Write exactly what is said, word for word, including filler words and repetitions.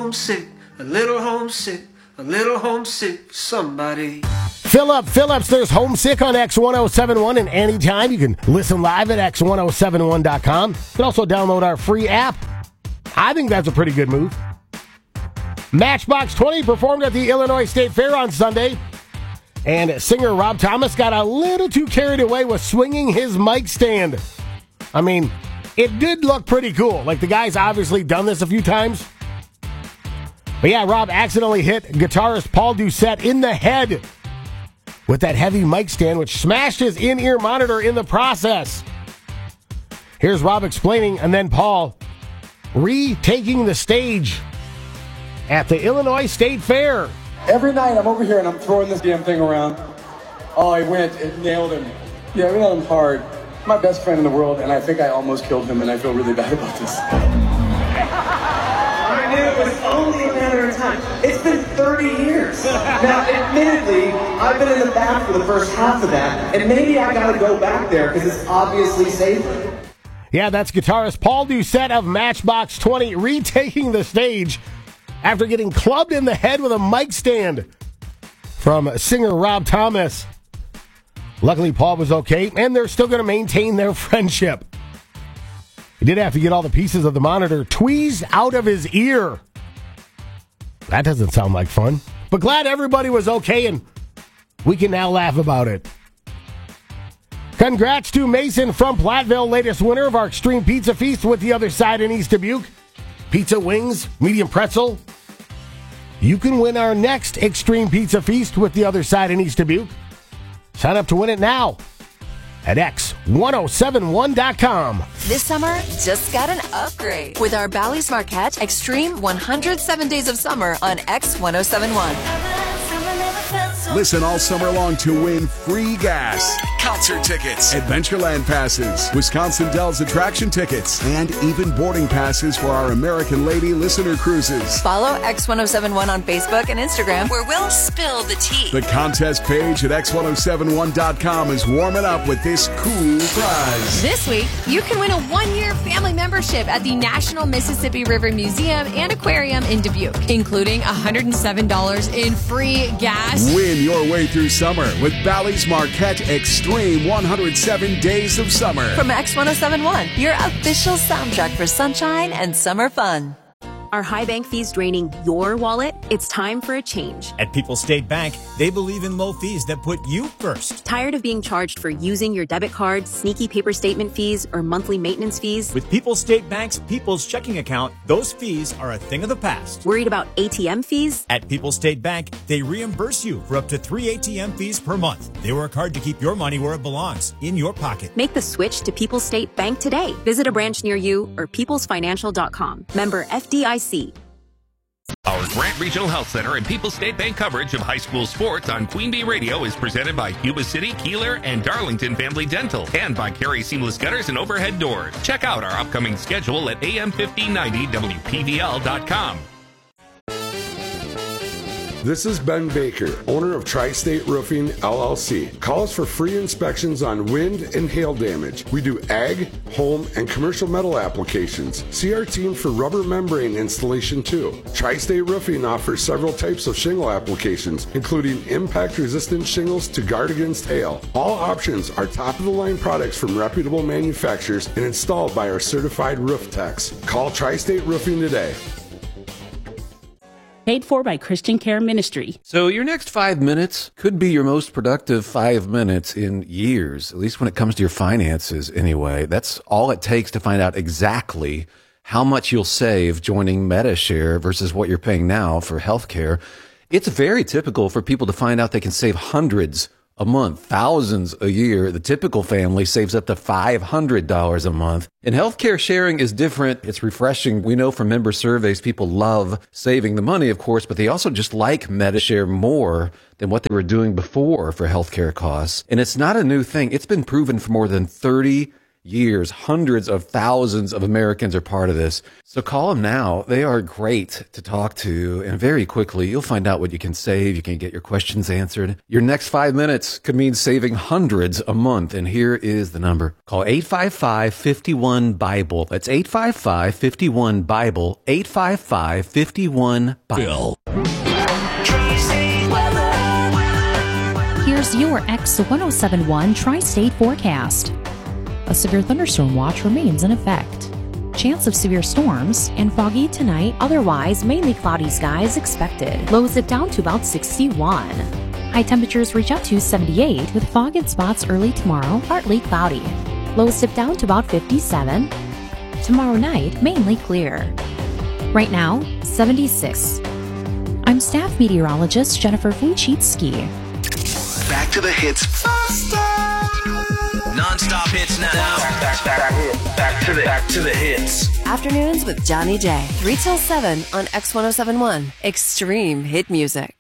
homesick, a little homesick, a little homesick for somebody. Philip Phillips, there's Homesick on X ten seventy-one, and anytime you can listen live at X ten seventy-one dot com. You can also download our free app. I think that's a pretty good move. Matchbox twenty performed at the Illinois State Fair on Sunday, and singer Rob Thomas got a little too carried away with swinging his mic stand. I mean, it did look pretty cool. Like, the guy's obviously done this a few times. But yeah, Rob accidentally hit guitarist Paul Doucette in the head with that heavy mic stand, which smashed his in-ear monitor in the process. Here's Rob explaining, and then Paul retaking the stage at the Illinois State Fair. Every night I'm over here and I'm throwing this damn thing around. Oh, I went and nailed him. Yeah, we nailed him hard. My best friend in the world, and I think I almost killed him, and I feel really bad about this. I knew it was only a matter of time. It's been thirty years. Now, admittedly, I've been in the back for the first half of that, and maybe I gotta go back there because it's obviously safer. Yeah, that's guitarist Paul Doucette of Matchbox twenty retaking the stage after getting clubbed in the head with a mic stand from singer Rob Thomas. Luckily, Paul was okay, and they're still going to maintain their friendship. He did have to get all the pieces of the monitor tweezed out of his ear. That doesn't sound like fun. But glad everybody was okay, and we can now laugh about it. Congrats to Mason from Platteville, latest winner of our Extreme Pizza Feast with the other side in East Dubuque. Pizza wings, medium pretzel. You can win our next Extreme Pizza Feast with the other side in East Dubuque. Sign up to win it now at X ten seventy-one dot com. This summer just got an upgrade with our Bally's Marquette Extreme one hundred seven Days of Summer on X ten seventy-one. Listen all summer long to win free gas, concert tickets, Adventureland passes, Wisconsin Dells attraction tickets, and even boarding passes for our American Lady listener cruises. Follow X ten seventy-one on Facebook and Instagram, where we'll spill the tea. The contest page at X ten seventy-one dot com is warming up with this cool prize. This week, you can win a one-year family membership at the National Mississippi River Museum and Aquarium in Dubuque, including one hundred seven dollars in free gas. Win your way through summer with Bally's Marquette Extreme one hundred seven Days of Summer. From X ten seventy-one, your official soundtrack for sunshine and summer fun. Are high bank fees draining your wallet? It's time for a change. At People's State Bank, they believe in low fees that put you first. Tired of being charged for using your debit card, sneaky paper statement fees, or monthly maintenance fees? With People's State Bank's People's Checking Account, those fees are a thing of the past. Worried about A T M fees? At People's State Bank, they reimburse you for up to three A T M fees per month. They work hard to keep your money where it belongs, in your pocket. Make the switch to People's State Bank today. Visit a branch near you or peoples financial dot com. Member F D I C. Our Grant Regional Health Center and People's State Bank coverage of high school sports on Queen Bee Radio is presented by Yuba City, Keeler, and Darlington Family Dental, and by Carey Seamless Gutters and Overhead Doors. Check out our upcoming schedule at A M fifteen ninety W P V L dot com. This is Ben Baker, owner of Tri-State Roofing, L L C. Call us for free inspections on wind and hail damage. We do ag, home, and commercial metal applications. See our team for rubber membrane installation too. Tri-State Roofing offers several types of shingle applications, including impact-resistant shingles to guard against hail. All options are top-of-the-line products from reputable manufacturers and installed by our certified roof techs. Call Tri-State Roofing today. Paid for by Christian Care Ministry. So your next five minutes could be your most productive five minutes in years, at least when it comes to your finances anyway. That's all it takes to find out exactly how much you'll save joining MediShare versus what you're paying now for healthcare. It's very typical for people to find out they can save hundreds a month, thousands a year. The typical family saves up to five hundred dollars a month. And healthcare sharing is different. It's refreshing. We know from member surveys, people love saving the money, of course, but they also just like MediShare more than what they were doing before for healthcare costs. And it's not a new thing. It's been proven for more than thirty years. Hundreds of thousands of Americans are part of this. So call them now. They are great to talk to, and very quickly you'll find out what you can save. You can get your questions answered. Your next five minutes could mean saving hundreds a month, and here is the number. Call eight five five, five one, BIBLE. That's eight five five, five one, BIBLE. eight five five, five one, BIBLE. Here's your X ten seventy-one Tri-State forecast. A severe thunderstorm watch remains in effect. Chance of severe storms and foggy tonight, otherwise mainly cloudy skies expected. Lows dip down to about sixty-one. High temperatures reach up to seventy-eight with fog in spots early tomorrow, partly cloudy. Lows dip down to about fifty-seven. Tomorrow night, mainly clear. Right now, seventy-six. I'm staff meteorologist Jennifer Fuchitsky. Back to the hits faster. Non-stop hits now. Back, back, back, back, to the, back to the hits. Afternoons with Johnny J. three till seven on X ten seventy-one. Extreme hit music.